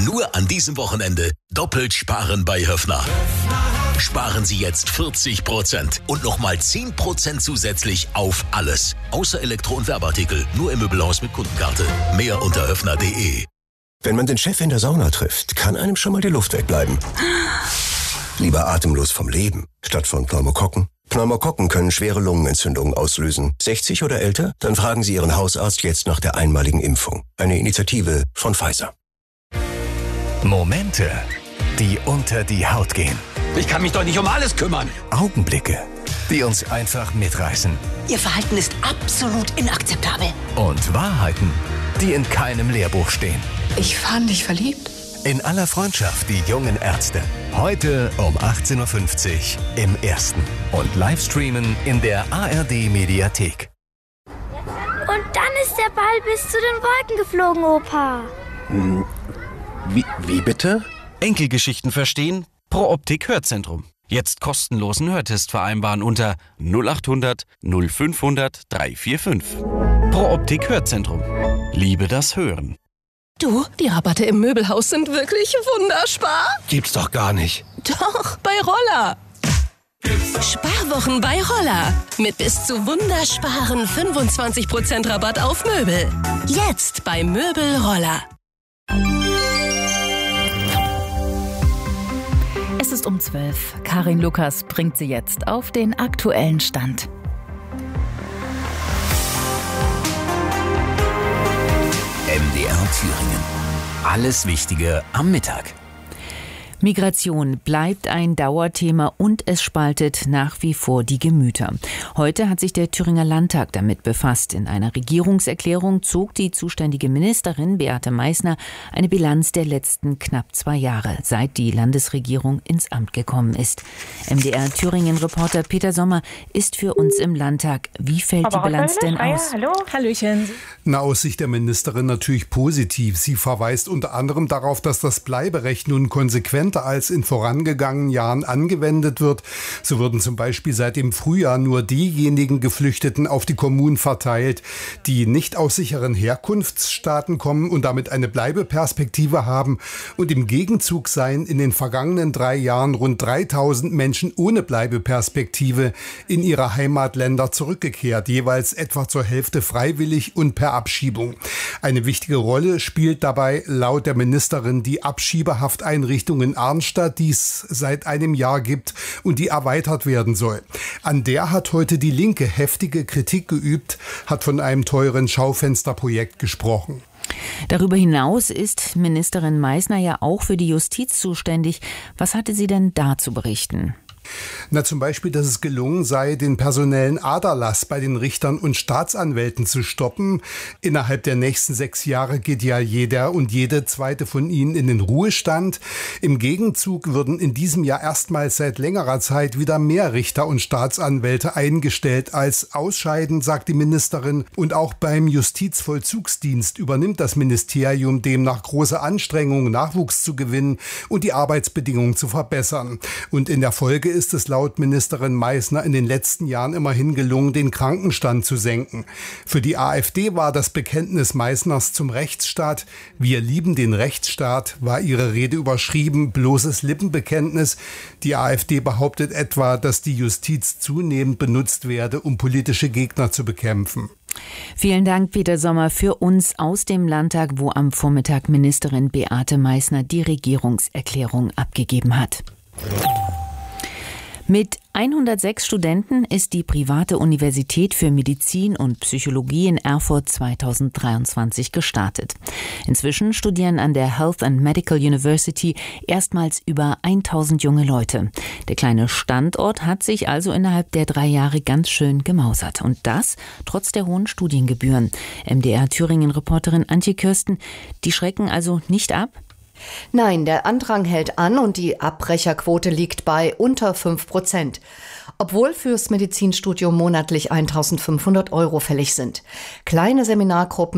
Nur an diesem Wochenende doppelt sparen bei Höffner. Sparen Sie jetzt 40% und nochmal 10% zusätzlich auf alles. Außer Elektro- und Werbeartikel. Nur im Möbelhaus mit Kundenkarte. Mehr unter höffner.de. Wenn man den Chef in der Sauna trifft, kann einem schon mal die Luft wegbleiben. Lieber atemlos vom Leben, statt von Pneumokokken. Pneumokokken können schwere Lungenentzündungen auslösen. 60 oder älter? Dann fragen Sie Ihren Hausarzt jetzt nach der einmaligen Impfung. Eine Initiative von Pfizer. Momente, die unter die Haut gehen. Ich kann mich doch nicht um alles kümmern. Augenblicke, die uns einfach mitreißen. Ihr Verhalten ist absolut inakzeptabel. Und Wahrheiten, die in keinem Lehrbuch stehen. Ich fand dich verliebt. In aller Freundschaft, die jungen Ärzte. Heute um 18.50 Uhr im Ersten. Und Livestreamen in der ARD-Mediathek. Und dann ist der Ball bis zu den Wolken geflogen, Opa. Wie bitte? Enkelgeschichten verstehen? Pro Optik Hörzentrum. Jetzt kostenlosen Hörtest vereinbaren unter 0800 0500 345. Pro Optik Hörzentrum. Liebe das Hören. Du, die Rabatte im Möbelhaus sind wirklich wunderspar. Gibt's doch gar nicht. Doch, bei Roller. Sparwochen bei Roller. Mit bis zu wundersparen 25% Rabatt auf Möbel. Jetzt bei Möbel Roller. Es ist um 12. Karin Lukas bringt sie jetzt auf den aktuellen Stand. MDR Thüringen. Alles Wichtige am Mittag. Migration bleibt ein Dauerthema und es spaltet nach wie vor die Gemüter. Heute hat sich der Thüringer Landtag damit befasst. In einer Regierungserklärung zog die zuständige Ministerin Beate Meißner eine Bilanz der letzten knapp 2 Jahre, seit die Landesregierung ins Amt gekommen ist. MDR Thüringen-Reporter Peter Sommer ist für uns im Landtag. Wie fällt die Bilanz denn aus? Hallo. Hallöchen. Aus Sicht der Ministerin natürlich positiv. Sie verweist unter anderem darauf, dass das Bleiberecht nun konsequenter als in vorangegangenen Jahren angewendet wird. So würden zum Beispiel seit dem Frühjahr nur diejenigen Geflüchteten auf die Kommunen verteilt, die nicht aus sicheren Herkunftsstaaten kommen und damit eine Bleibeperspektive haben. Und im Gegenzug seien in den vergangenen 3 Jahren rund 3000 Menschen ohne Bleibeperspektive in ihre Heimatländer zurückgekehrt, jeweils etwa zur Hälfte freiwillig und per Abschiebung. Eine wichtige Rolle spielt dabei laut der Ministerin die Abschiebehafteinrichtung in Arnstadt, die es seit einem Jahr gibt und die erweitert werden soll. An der hat heute die Linke heftige Kritik geübt, hat von einem teuren Schaufensterprojekt gesprochen. Darüber hinaus ist Ministerin Meißner ja auch für die Justiz zuständig. Was hatte sie denn da zu berichten? Zum Beispiel, dass es gelungen sei, den personellen Aderlass bei den Richtern und Staatsanwälten zu stoppen. Innerhalb der nächsten 6 Jahre geht ja jeder und jede zweite von ihnen in den Ruhestand. Im Gegenzug würden in diesem Jahr erstmals seit längerer Zeit wieder mehr Richter und Staatsanwälte eingestellt als ausscheiden, sagt die Ministerin. Und auch beim Justizvollzugsdienst übernimmt das Ministerium demnach große Anstrengungen, Nachwuchs zu gewinnen und die Arbeitsbedingungen zu verbessern. Und in der Folge ist es laut Ministerin Meißner in den letzten Jahren immerhin gelungen, den Krankenstand zu senken. Für die AfD war das Bekenntnis Meißners zum Rechtsstaat, wir lieben den Rechtsstaat, war ihre Rede überschrieben, bloßes Lippenbekenntnis. Die AfD behauptet etwa, dass die Justiz zunehmend benutzt werde, um politische Gegner zu bekämpfen. Vielen Dank, Peter Sommer, für uns aus dem Landtag, wo am Vormittag Ministerin Beate Meißner die Regierungserklärung abgegeben hat. Mit 106 Studenten ist die private Universität für Medizin und Psychologie in Erfurt 2023 gestartet. Inzwischen studieren an der Health and Medical University erstmals über 1000 junge Leute. Der kleine Standort hat sich also innerhalb der 3 Jahre ganz schön gemausert. Und das trotz der hohen Studiengebühren. MDR Thüringen-Reporterin Antje Kirsten, die schrecken also nicht ab? Nein, der Andrang hält an und die Abbrecherquote liegt bei unter 5%. Obwohl fürs Medizinstudium monatlich 1.500 € fällig sind. Kleine Seminargruppen